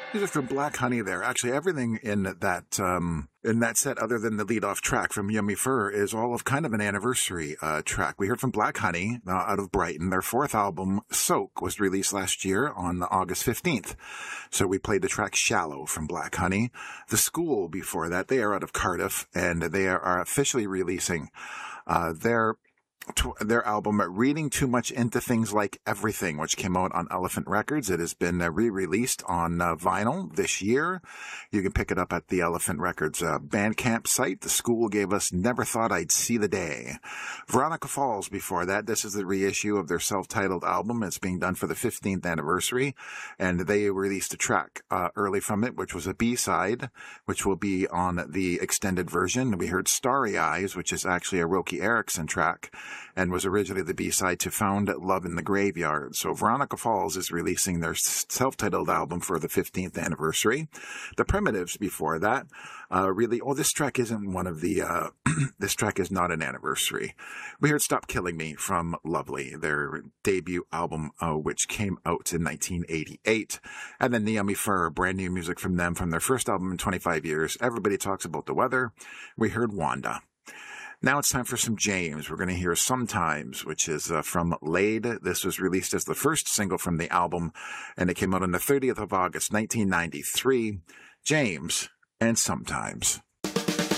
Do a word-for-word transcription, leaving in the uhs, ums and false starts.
These are from Black Honey there. Actually, everything in that um, in that set, other than the lead-off track from Yummy Fur, is all of kind of an anniversary uh, track. We heard from Black Honey uh, out of Brighton. Their fourth album, Soak, was released last year on August fifteenth. So we played the track Shallow from Black Honey. The School before that, they are out of Cardiff, and they are officially releasing uh, their their album Reading Too Much Into Things Like Everything, which came out on Elephant Records. It has been uh, re-released on uh, vinyl this year. You can pick it up at the Elephant Records uh, Bandcamp site. The School gave us Never Thought I'd See the Day. Veronica Falls before that. This is the reissue of their self-titled album. It's being done for the fifteenth anniversary, and they released a track uh, early from it, which was a B-side, which will be on the extended version. We heard Starry Eyes, which is actually a Roky Erickson track, and was originally the B-side to Found Love in the Graveyard. So Veronica Falls is releasing their self-titled album for the fifteenth anniversary. The Primitives before that, uh, really, oh, this track isn't one of the, uh, this track is not an anniversary. We heard Stop Killing Me from Lovely, their debut album, uh, which came out in nineteen eighty-eight. And then The Yummy Fur, brand new music from them from their first album in twenty-five years. Everybody Talks About the Weather. We heard Wanda. Now it's time for some James. We're going to hear Sometimes, which is uh, from Laid. This was released as the first single from the album, and it came out on the thirtieth of August, nineteen ninety-three. James and Sometimes.